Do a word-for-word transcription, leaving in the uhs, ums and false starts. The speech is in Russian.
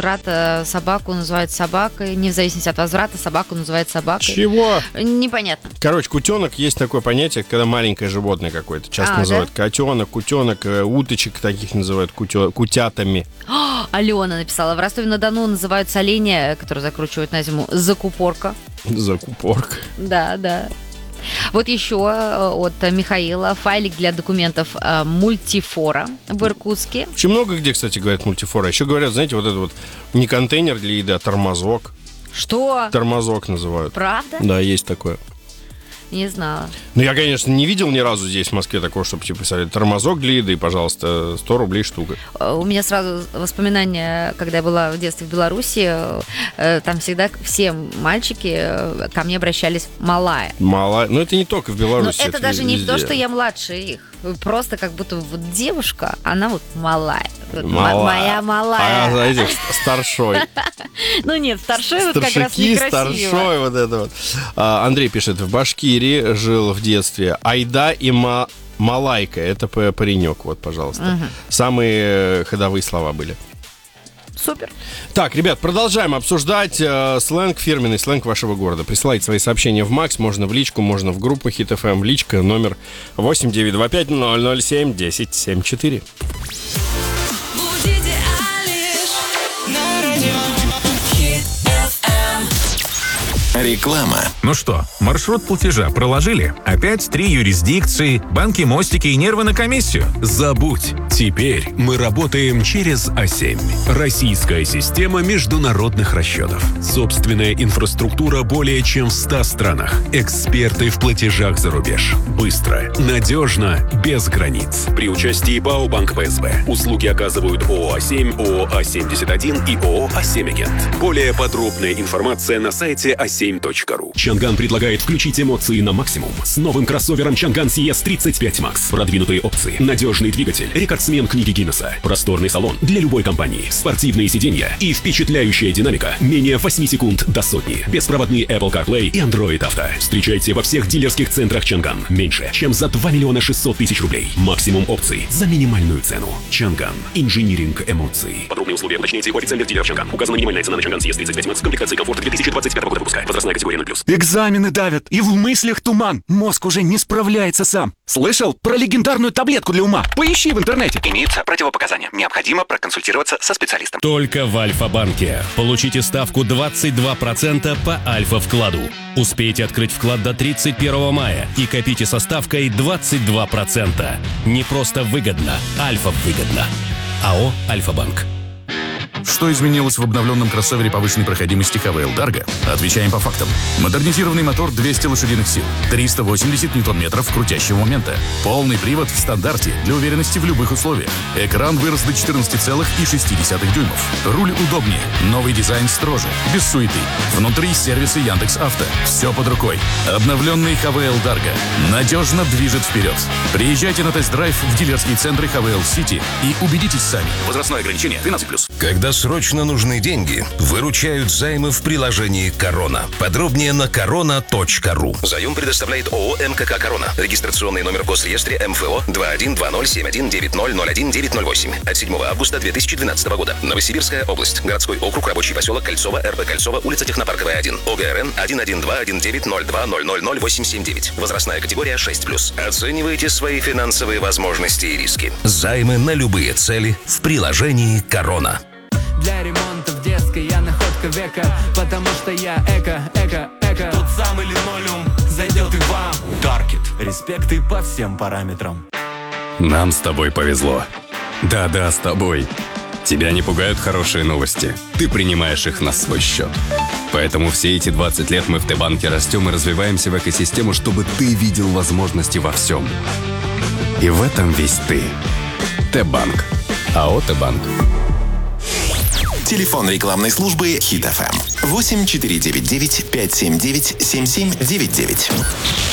возврата собаку называют собакой, не в зависимости от возврата собаку называют собакой. Чего? Непонятно. Короче, кутенок, есть такое понятие, когда маленькое животное какое-то. Часто А, называют да? котенок, кутенок, уточек таких называют кутё... кутятами. О, Алена написала, в Ростове-на-Дону называются олени, которые закручивают на зиму, закупорка. Закупорка. Да, да. Вот еще от Михаила файлик для документов мультифора в Иркутске. Очень много где, кстати, говорят мультифора. Еще говорят, знаете, вот это вот не контейнер для еды, а тормозок. Что? Тормозок называют. Правда? Да, есть такое. Не знала. Ну, я, конечно, не видел ни разу здесь, в Москве, такого, чтобы типа писали тормозок для еды, пожалуйста, сто рублей штука. У меня сразу воспоминания, когда я была в детстве в Беларуси, там всегда все мальчики ко мне обращались малая. Малая. Но это не только в Беларуси. Но это, это даже везде. не то, что я младше их. Просто как будто вот девушка, она вот малая. Вот малая. Моя малая. А, знаете, старшой. Ну нет, старшой вот как раз некрасиво. Старшой вот это вот. Андрей пишет, в Башкирии жил в детстве Айда и Ма... Малайка. Это паренек, вот, пожалуйста. Угу. Самые ходовые слова были. Супер. Так, ребят, продолжаем обсуждать э, сленг, фирменный сленг вашего города. Присылайте свои сообщения в Макс, можно в личку, можно в группу Хит эф эм. Личка номер восемь девять два пять ноль ноль семь десять семьдесят четыре. Реклама. Ну что, маршрут платежа проложили? Опять три юрисдикции, банки, мостики и нервы на комиссию? Забудь. Теперь мы работаем через а семь. Российская система международных расчетов. Собственная инфраструктура более чем в ста странах. Эксперты в платежах за рубеж. Быстро, надежно, без границ. При участии ПАО Банк Пэ Эс Бэ. Услуги оказывают ООО а семь, ООО а семьдесят один и ООО а семь Агент. Более подробная информация на сайте а семь точка ру. Чанган предлагает включить эмоции на максимум с новым кроссовером Чанган Си Эс тридцать пять Макс. Продвинутые опции, надежный двигатель, рекордсмен книги Гиннесса, просторный салон для любой компании, спортивные сиденья и впечатляющая динамика менее восемь секунд до сотни. Беспроводный Apple CarPlay и Android Auto. Встречайте во всех дилерских центрах Чанган. Меньше, чем за два миллиона шестьсот тысяч рублей. Максимум опций за минимальную цену. Чанган. Инжиниринг эмоций. Подробные условия уточняйте у официальных дилеров Чанган. Указана минимальная цена на Чанган Си Эс тридцать пять Макс. Комплектации комфорта две тысячи двадцать пятого года выпуска. Возрастная категория ноль плюс. Экзамены давят, и в мыслях туман. Мозг уже не справляется сам. Слышал про легендарную таблетку для ума? Поищи в интернете. Имеются противопоказания. Необходимо проконсультироваться со специалистом. Только в Альфа-банке. Получите ставку двадцать два процента по Альфа-вкладу. Успейте открыть вклад до тридцать первого мая и копите со ставкой двадцать два процента. Не просто выгодно, Альфа-выгодно. АО «Альфа-банк». Что изменилось в обновленном кроссовере повышенной проходимости ха вэ эл Dargo? Отвечаем по фактам. Модернизированный мотор двести лошадиных сил, триста восемьдесят ньютон-метров крутящего момента. Полный привод в стандарте для уверенности в любых условиях. Экран вырос до четырнадцати целых шести десятых дюймов. Руль удобнее, новый дизайн строже, без суеты. Внутри сервисы Яндекс.Авто. Все под рукой. Обновленный ха вэ эл Dargo надежно движет вперед. Приезжайте на тест-драйв в дилерские центры ха вэ эл City и убедитесь сами. Возрастное ограничение тринадцать плюс. Когда срочно нужны деньги, выручают займы в приложении «Корона». Подробнее на корона точка ру. Заем предоставляет ООО эм ка ка «Корона». Регистрационный номер в Госреестре эм эф о два один два ноль семь один девять ноль ноль один девять ноль восемь от седьмого августа две тысячи двенадцатого года. Новосибирская область. Городской округ, рабочий поселок Кольцово, эр бэ Кольцово, улица Технопарковая один. о гэ эр эн один один два один девять ноль два ноль ноль ноль восемь семь девять. Возрастная категория шесть плюс. Оценивайте свои финансовые возможности и риски. Займы на любые цели в приложении «Корона». Для ремонта в детской я находка века, потому что я эко, эко, эко. Тот самый линолеум зайдет и вам. Таркет. Респекты по всем параметрам. Нам с тобой повезло. Да-да, с тобой. Тебя не пугают хорошие новости. Ты принимаешь их на свой счет. Поэтому все эти двадцать лет мы в Т-банке растем и развиваемся в экосистему, чтобы ты видел возможности во всем. И в этом весь ты. Т-банк. АО «Т-банк». Телефон рекламной службы Хит эф эм восемь четыре девять девять пять семь девять семь семь девять девять.